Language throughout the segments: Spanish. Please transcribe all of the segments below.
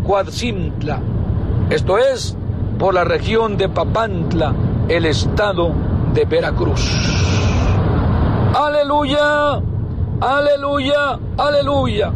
Coatzintla, esto es, por la región de Papantla, el estado de Veracruz. ¡Aleluya! ¡Aleluya! ¡Aleluya!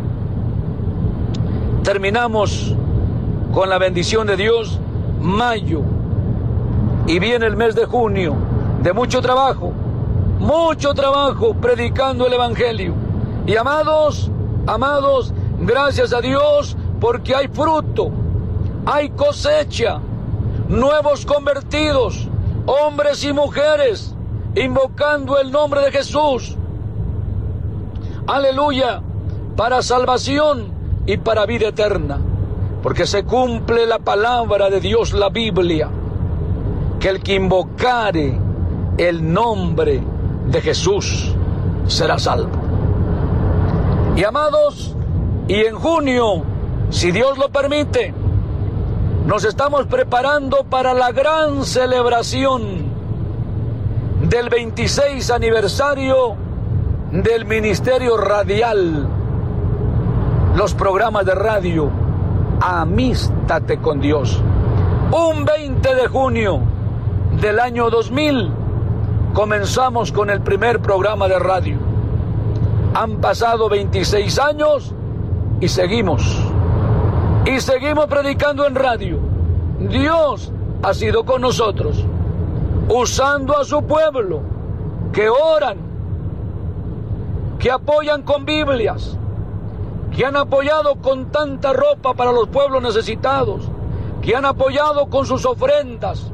Terminamos con la bendición de Dios mayo y viene el mes de junio de mucho trabajo predicando el evangelio. Y amados, gracias a Dios porque hay fruto, hay cosecha, nuevos convertidos, hombres y mujeres invocando el nombre de Jesús. Aleluya, para salvación y para vida eterna, porque se cumple la palabra de Dios, la Biblia, que el que invocare el nombre de Jesús será salvo. Y amados, y en junio, si Dios lo permite, nos estamos preparando para la gran celebración del 26 aniversario del Ministerio Radial, los programas de radio Amístate con Dios. Un 20 de junio del año 2000 comenzamos con el primer programa de radio. Han pasado 26 años y seguimos predicando en radio. Dios ha sido con nosotros, usando a su pueblo, que oran, que apoyan con Biblias, que han apoyado con tanta ropa para los pueblos necesitados, que han apoyado con sus ofrendas.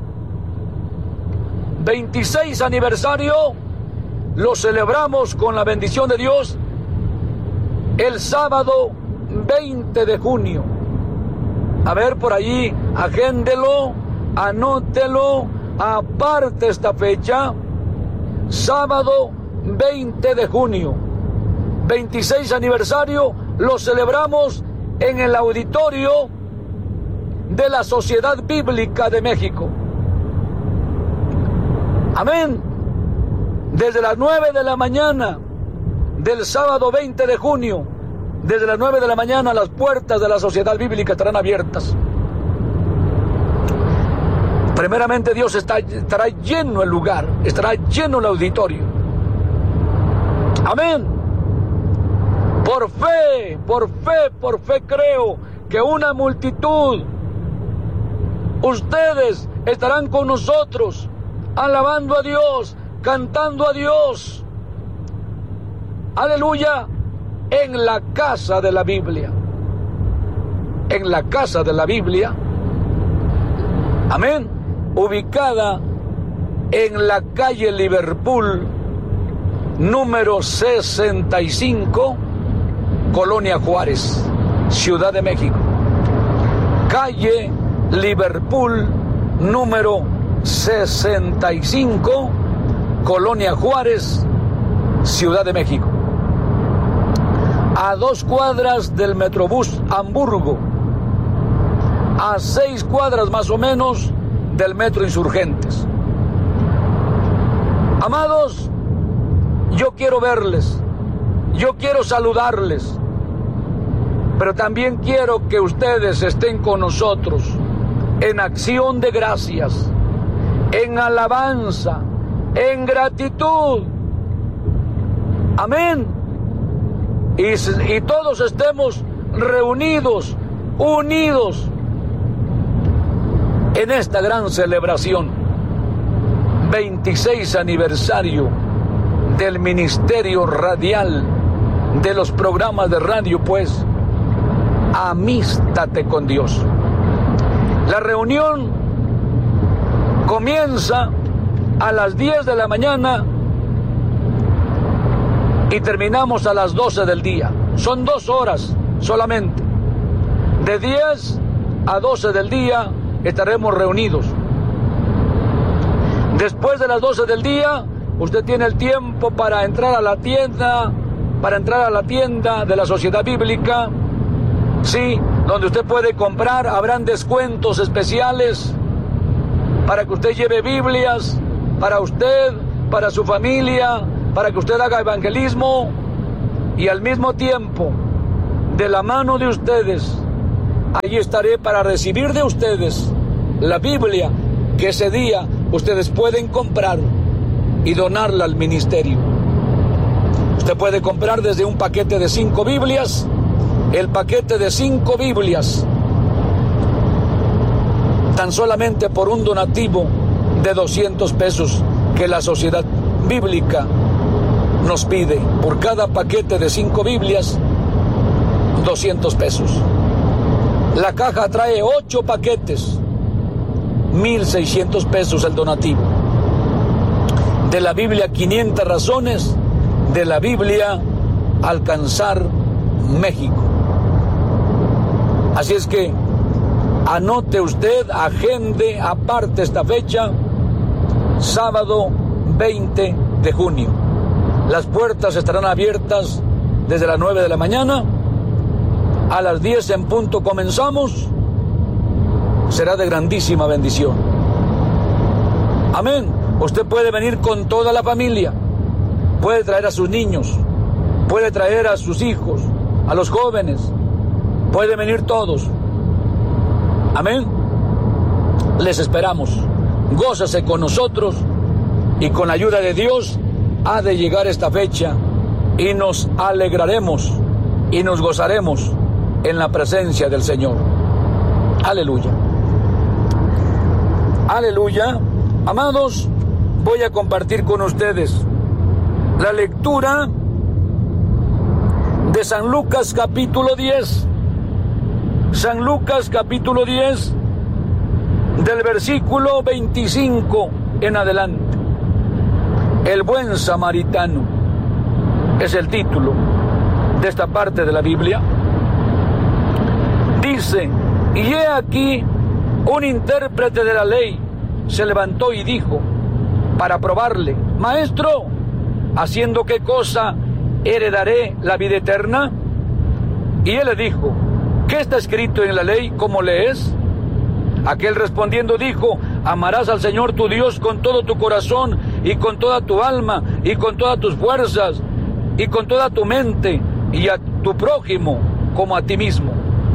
26 aniversario lo celebramos con la bendición de Dios el sábado 20 de junio. A ver, por allí, agéndelo, anótelo, aparte esta fecha, sábado 20 de junio, 26 aniversario, lo celebramos en el auditorio de la Sociedad Bíblica de México. Amén. Desde las 9 de la mañana del sábado 20 de junio, desde las 9 de la mañana, las puertas de la Sociedad Bíblica estarán abiertas. Primeramente Dios estará lleno el lugar, estará lleno el auditorio. Amén. Por fe creo que una multitud, ustedes estarán con nosotros, alabando a Dios, cantando a Dios. Aleluya, en la casa de la Biblia. En la casa de la Biblia. Amén. Ubicada en la calle Liverpool, número 65, Colonia Juárez, Ciudad de México. Calle Liverpool, número 65, Colonia Juárez, Ciudad de México. A 2 cuadras del Metrobús Hamburgo, a 6 cuadras más o menos del Metro Insurgentes. Amados, yo quiero verles, yo quiero saludarles, pero también quiero que ustedes estén con nosotros en acción de gracias, en alabanza, en gratitud. Amén. Y todos estemos reunidos, unidos en esta gran celebración, 26 aniversario del Ministerio Radial, de los programas de radio, pues, Amístate con Dios. La reunión comienza a las 10 de la mañana y terminamos a las 12 del día. Son 2 horas solamente. De 10 a 12 del día estaremos reunidos. Después de las 12 del día, usted tiene el tiempo para entrar a la tienda, de la Sociedad Bíblica, sí, donde usted puede comprar. Habrán descuentos especiales para que usted lleve Biblias, para usted, para su familia, para que usted haga evangelismo, y al mismo tiempo, de la mano de ustedes, Allí estaré para recibir de ustedes la Biblia que ese día ustedes pueden comprar y donarla al ministerio. Usted puede comprar desde un paquete de 5 Biblias, el paquete de 5 Biblias, tan solamente por un donativo de 200 pesos que la Sociedad Bíblica nos pide. Por cada paquete de 5 Biblias, 200 pesos. La caja trae 8 paquetes, 1,600 pesos el donativo. De la Biblia 500 razones, de la Biblia Alcanzar México. Así es que anote usted, agende aparte esta fecha, sábado 20 de junio. Las puertas estarán abiertas desde las 9 de la mañana. A las 10 en punto comenzamos. Será de grandísima bendición. Amén. Usted puede venir con toda la familia. Puede traer a sus niños. Puede traer a sus hijos, a los jóvenes. Puede venir todos. Amén. Les esperamos. Gózase con nosotros y con la ayuda de Dios ha de llegar esta fecha y nos alegraremos y nos gozaremos en la presencia del Señor. Aleluya. Aleluya. Amados, voy a compartir con ustedes la lectura de San Lucas capítulo 10. San Lucas capítulo 10, del versículo 25 en adelante. El buen samaritano es el título de esta parte de la Biblia. Dice: y he aquí, un intérprete de la ley se levantó y dijo, para probarle: Maestro, ¿haciendo qué cosa heredaré la vida eterna? Y él le dijo: ¿qué está escrito en la ley? ¿Cómo lees? Aquel respondiendo dijo: amarás al Señor tu Dios con todo tu corazón y con toda tu alma y con todas tus fuerzas y con toda tu mente, y a tu prójimo como a ti mismo.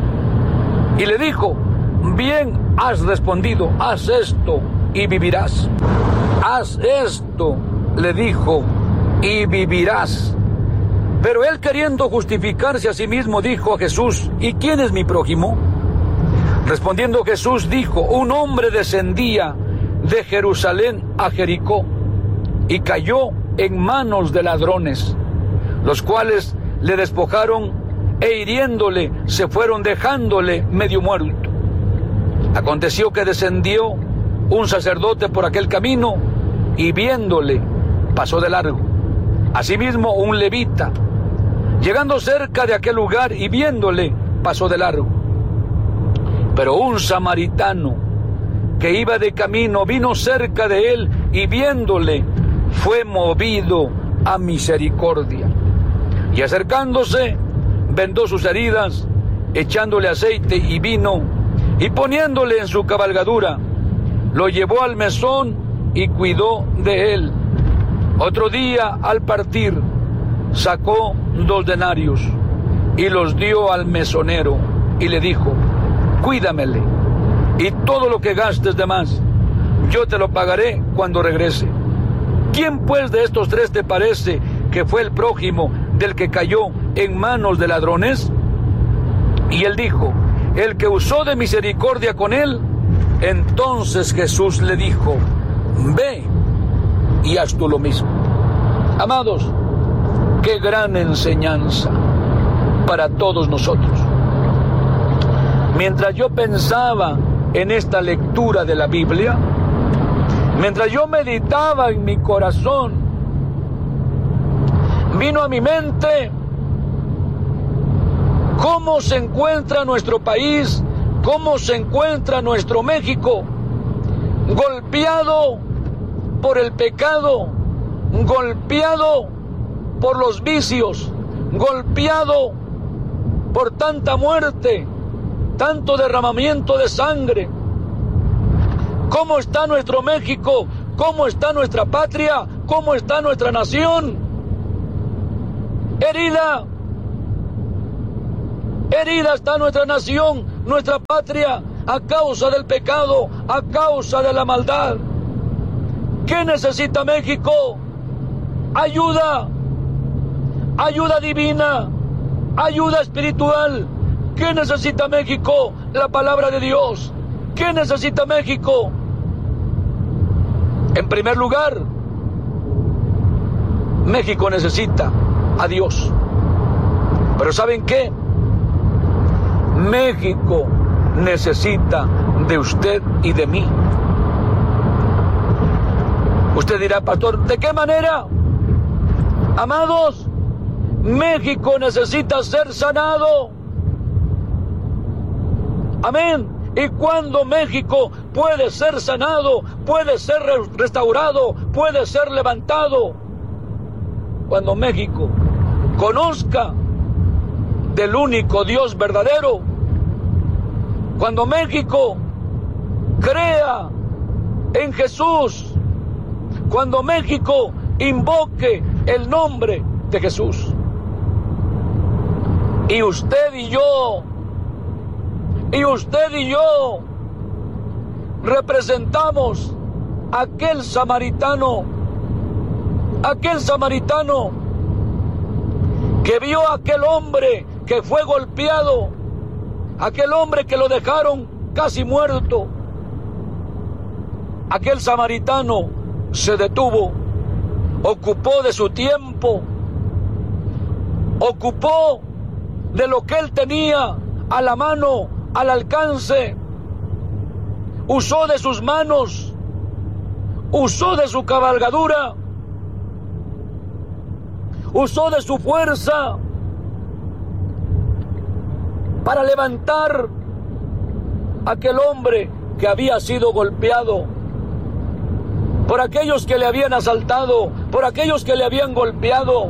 Y le dijo: bien has respondido, haz esto y vivirás. Haz esto, le dijo, y vivirás. Pero él, queriendo justificarse a sí mismo, dijo a Jesús: ¿y quién es mi prójimo? Respondiendo Jesús dijo: un hombre descendía de Jerusalén a Jericó y cayó en manos de ladrones, los cuales le despojaron e hiriéndole se fueron, dejándole medio muerto. Aconteció que descendió un sacerdote por aquel camino y viéndole pasó de largo. Asimismo un levita, llegando cerca de aquel lugar y viéndole pasó de largo. Pero un samaritano que iba de camino vino cerca de él y viéndole fue movido a misericordia. Y acercándose, vendó sus heridas, echándole aceite y vino, y poniéndole en su cabalgadura, lo llevó al mesón y cuidó de él. Otro día, al partir, sacó 2 denarios y los dio al mesonero y le dijo: cuídamele, y todo lo que gastes de más, yo te lo pagaré cuando regrese. ¿Quién pues de estos 3 te parece que fue el prójimo del que cayó en manos de ladrones? Y él dijo: el que usó de misericordia con él. Entonces Jesús le dijo: ve y haz tú lo mismo. Amados, qué gran enseñanza para todos nosotros. Mientras yo pensaba en esta lectura de la Biblia, mientras yo meditaba en mi corazón, vino a mi mente cómo se encuentra nuestro país, cómo se encuentra nuestro México, golpeado por el pecado, golpeado por los vicios, golpeado por tanta muerte, tanto derramamiento de sangre. ¿Cómo está nuestro México? ¿Cómo está nuestra patria? ¿Cómo está nuestra nación? Herida está nuestra nación nuestra patria a causa del pecado, a causa de la maldad. ¿Qué necesita México? Ayuda, ayuda divina, ayuda espiritual. ¿Qué necesita México? La palabra de Dios. ¿Qué necesita México? En primer lugar, México necesita a Dios. Pero ¿saben qué? México necesita de usted y de mí. Usted dirá, pastor, ¿de qué manera? Amados, México necesita ser sanado. Amén. Y cuando México puede ser sanado, puede ser restaurado, puede ser levantado, cuando México conozca del único Dios verdadero, cuando México crea en Jesús, cuando México invoque el nombre de Jesús. Y usted y yo representamos aquel samaritano que vio a aquel hombre que fue golpeado, aquel hombre que lo dejaron casi muerto. Aquel samaritano se detuvo, ocupó de su tiempo, ocupó de lo que él tenía a la mano, al alcance, usó de sus manos, usó de su cabalgadura, usó de su fuerza para levantar a aquel hombre que había sido golpeado por aquellos que le habían asaltado, por aquellos que le habían golpeado.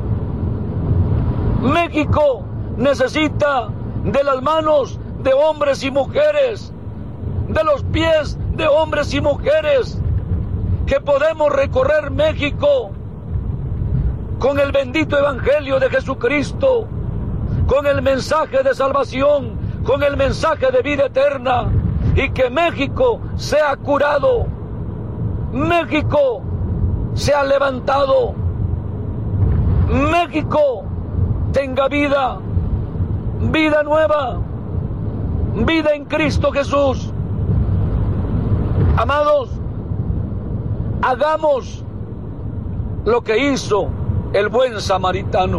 México necesita de las manos de hombres y mujeres, de los pies de hombres y mujeres, que podemos recorrer México con el bendito evangelio de Jesucristo, con el mensaje de salvación, con el mensaje de vida eterna, y que México sea curado, México sea levantado, México tenga vida, vida nueva, vida en Cristo Jesús. Amados, hagamos lo que hizo el buen samaritano.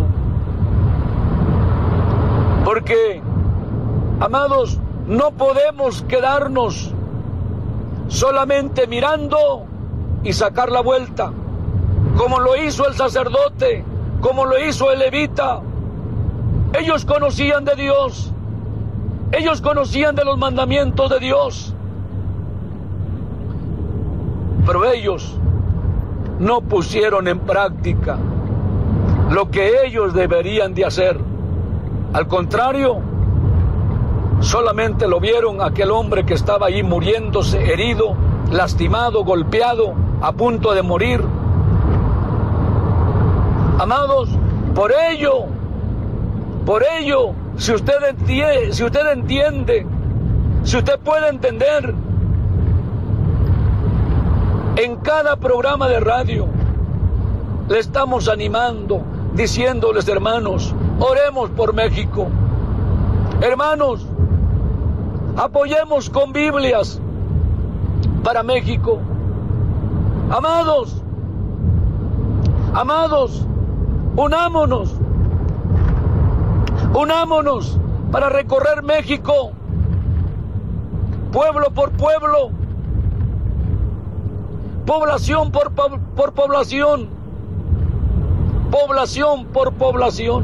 Porque, amados, no podemos quedarnos solamente mirando y sacar la vuelta, como lo hizo el sacerdote, como lo hizo el levita. Ellos conocían de Dios, ellos conocían de los mandamientos de Dios, pero ellos no pusieron en práctica lo que ellos deberían de hacer. Al contrario, solamente lo vieron aquel hombre que estaba ahí muriéndose, herido, lastimado, golpeado, a punto de morir. Amados, por ello, si usted entiende, si usted puede entender, en cada programa de radio le estamos animando, diciéndoles, hermanos, oremos por México. Hermanos, apoyemos con Biblias para México. Amados, unámonos para recorrer México, pueblo por pueblo, población por población, población por población,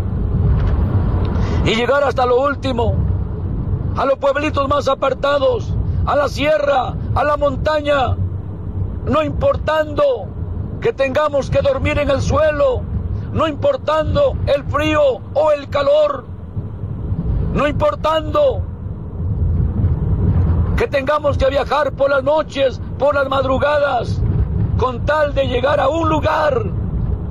y llegar hasta lo último, a los pueblitos más apartados, a la sierra, a la montaña, no importando que tengamos que dormir en el suelo, no importando el frío o el calor, no importando que tengamos que viajar por las noches, por las madrugadas, con tal de llegar a un lugar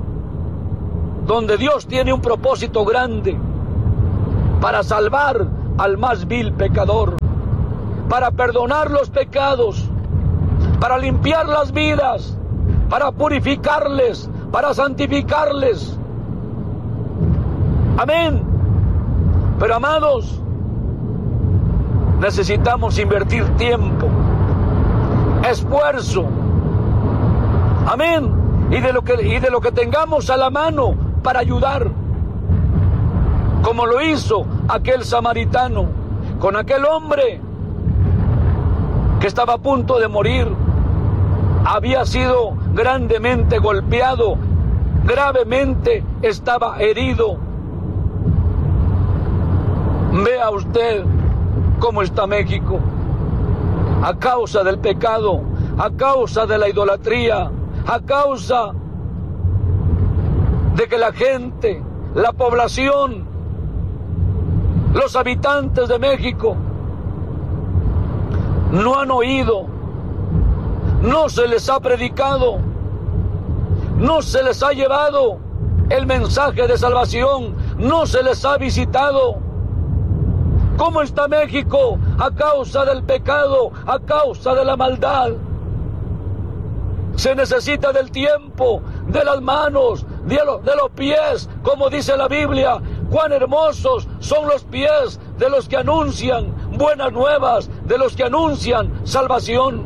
donde Dios tiene un propósito grande para salvar, al más vil pecador, para perdonar los pecados, para limpiar las vidas, para purificarles, para santificarles. Amén. Pero amados, necesitamos invertir tiempo, esfuerzo. Amén. Y de lo que tengamos a la mano para ayudar. Como lo hizo aquel samaritano con aquel hombre que estaba a punto de morir. Había sido grandemente golpeado, gravemente estaba herido. Vea usted cómo está México, a causa del pecado, a causa de la idolatría, a causa de que la gente, la población, los habitantes de México no han oído, no se les ha predicado, no se les ha llevado el mensaje de salvación, no se les ha visitado. ¿Cómo está México? A causa del pecado, a causa de la maldad. Se necesita del tiempo, de las manos, de los pies, como dice la Biblia. Cuán hermosos son los pies de los que anuncian buenas nuevas, de los que anuncian salvación.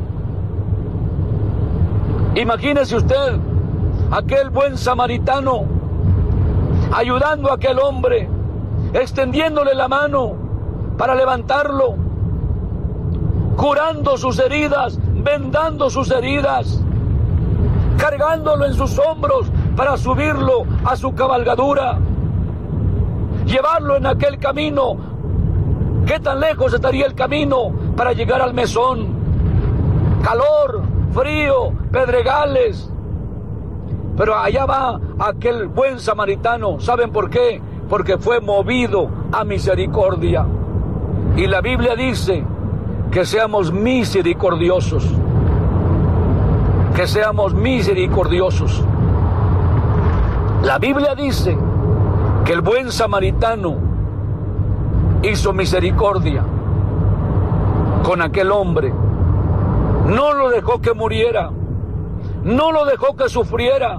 Imagínese usted, aquel buen samaritano, ayudando a aquel hombre, extendiéndole la mano para levantarlo, curando sus heridas, vendando sus heridas, cargándolo en sus hombros para subirlo a su cabalgadura, llevarlo en aquel camino. ¿Qué tan lejos estaría el camino para llegar al mesón? Calor, frío, pedregales. Pero allá va aquel buen samaritano. ¿Saben por qué? Porque fue movido a misericordia. Y la Biblia dice que seamos misericordiosos. Que seamos misericordiosos. La Biblia dice que el buen samaritano hizo misericordia con aquel hombre. No lo dejó que muriera, no lo dejó que sufriera,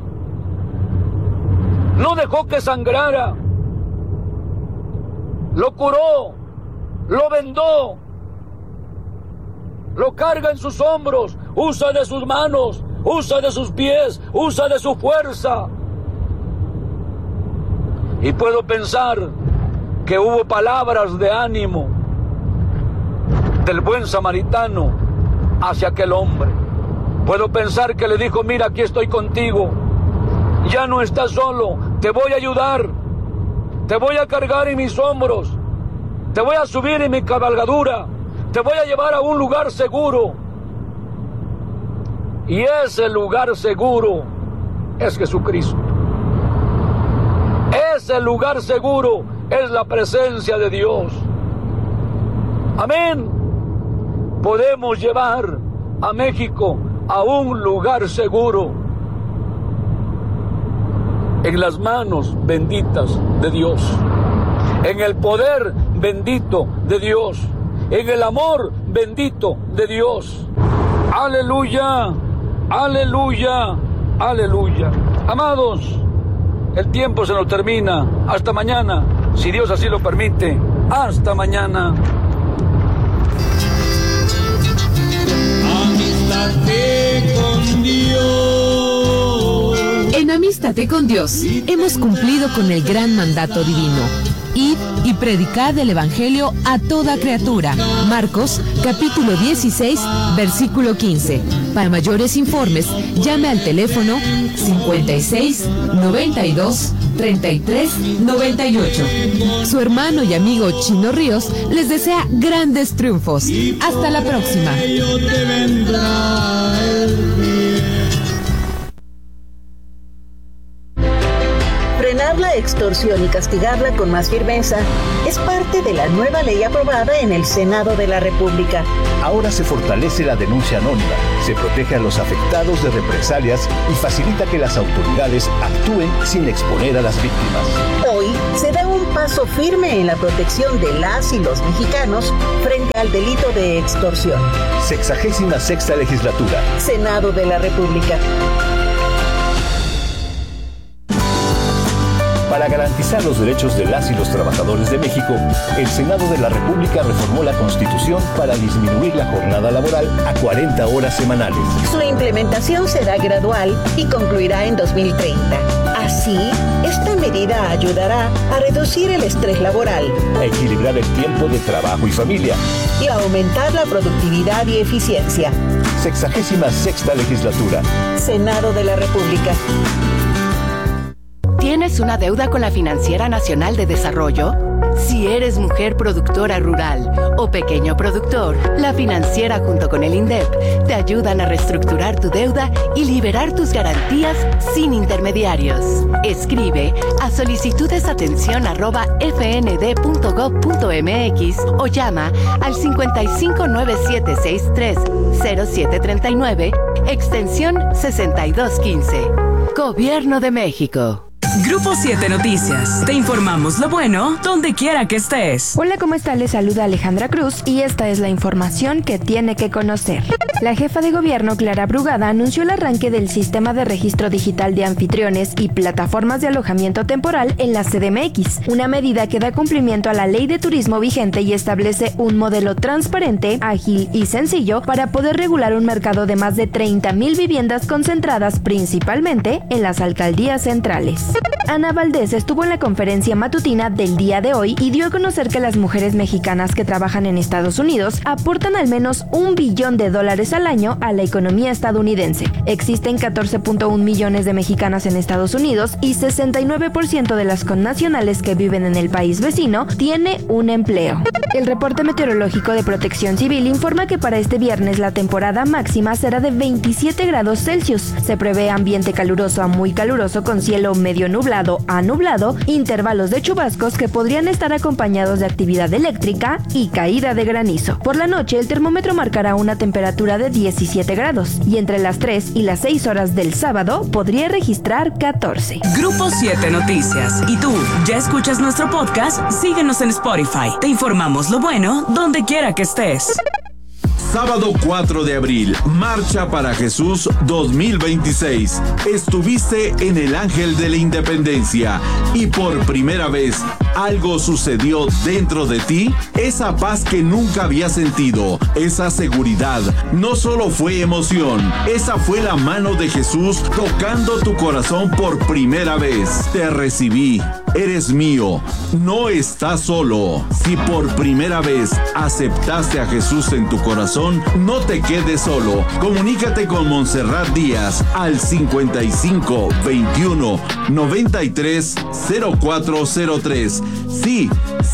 no dejó que sangrara. Lo curó, lo vendó, lo carga en sus hombros, usa de sus manos, usa de sus pies, usa de su fuerza. Y puedo pensar que hubo palabras de ánimo del buen samaritano hacia aquel hombre. Puedo pensar que le dijo: mira, aquí estoy contigo, ya no estás solo, te voy a ayudar, te voy a cargar en mis hombros, te voy a subir en mi cabalgadura, te voy a llevar a un lugar seguro. Y ese lugar seguro es Jesucristo. Ese lugar seguro es la presencia de Dios. Amén. Podemos llevar a México a un lugar seguro en las manos benditas de Dios, en el poder bendito de Dios, en el amor bendito de Dios. Aleluya, aleluya, aleluya. Amados, el tiempo se nos termina. Hasta mañana, si Dios así lo permite. Hasta mañana. Amístate con Dios. En Amístate con Dios hemos cumplido con el gran mandato divino. Id y predicad el Evangelio a toda criatura. Marcos, capítulo 16, versículo 15. Para mayores informes, llame al teléfono 56 92 33 98. Su hermano y amigo Chino Ríos les desea grandes triunfos. Hasta la próxima. Frenar la extorsión y castigarla con más firmeza es parte de la nueva ley aprobada en el Senado de la República. Ahora se fortalece la denuncia anónima, se protege a los afectados de represalias y facilita que las autoridades actúen sin exponer a las víctimas. Hoy se da un paso paso firme en la protección de las y los mexicanos frente al delito de extorsión. 66ª Legislatura. Senado de la República. Para garantizar los derechos de las y los trabajadores de México, el Senado de la República reformó la Constitución para disminuir la jornada laboral a 40 horas semanales. Su implementación será gradual y concluirá en 2030. Así, esta medida ayudará a reducir el estrés laboral, A equilibrar el tiempo de trabajo y familia. y a aumentar la productividad y eficiencia. 66ª Legislatura. Senado de la República. ¿Tienes una deuda con la Financiera Nacional de Desarrollo? Si eres mujer productora rural o pequeño productor, la Financiera junto con el INDEP te ayudan a reestructurar tu deuda y liberar tus garantías sin intermediarios. Escribe a solicitudesatención@fnd.gov.mx o llama al 5597630739, extensión 6215. Gobierno de México. Grupo 7 Noticias. Te informamos lo bueno donde quiera que estés. Hola, ¿cómo está? Les saluda Alejandra Cruz y esta es la información que tiene que conocer. La jefa de gobierno, Clara Brugada, anunció el arranque del sistema de registro digital de anfitriones y plataformas de alojamiento temporal en la CDMX, una medida que da cumplimiento a la ley de turismo vigente y establece un modelo transparente, ágil y sencillo para poder regular un mercado de más de 30,000 viviendas concentradas principalmente en las alcaldías centrales. Ana Valdés estuvo en la conferencia matutina del día de hoy y dio a conocer que las mujeres mexicanas que trabajan en Estados Unidos aportan al menos $1 billón al año a la economía estadounidense. Existen 14.1 millones de mexicanas en Estados Unidos y 69% de las connacionales que viven en el país vecino tiene un empleo. El reporte meteorológico de Protección Civil informa que para este viernes la temporada máxima será de 27 grados Celsius. Se prevé ambiente caluroso a muy caluroso con cielo medio nublado a nublado, intervalos de chubascos que podrían estar acompañados de actividad eléctrica y caída de granizo. Por la noche el termómetro marcará una temperatura de 17 grados y entre las 3 y las 6 horas del sábado podría registrar 14. Grupo 7 Noticias. ¿Y tú, ya escuchas nuestro podcast? Síguenos en Spotify. Te informamos lo bueno donde quiera que estés. Sábado 4 de abril, Marcha para Jesús 2026. Estuviste en el Ángel de la Independencia y por primera vez algo sucedió dentro de ti. Esa paz que nunca habías sentido, esa seguridad, no solo fue emoción, esa fue la mano de Jesús tocando tu corazón por primera vez. Te recibí, eres mío, no estás solo. Si por primera vez aceptaste a Jesús en tu corazón, no te quedes solo. Comunícate con Montserrat Díaz al 55 21 93 0403. Sí,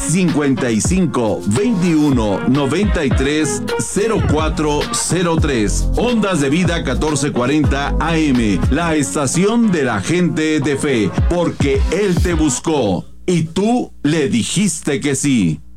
55 21 93 0403. Ondas de Vida 1440 AM, la estación de la gente de fe, porque Él te buscó y tú le dijiste que sí.